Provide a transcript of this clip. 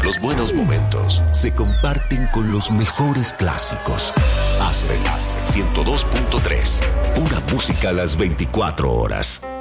Los buenos momentos se comparten con los mejores clásicos. Aspen 102.3. Pura música a las 24 horas.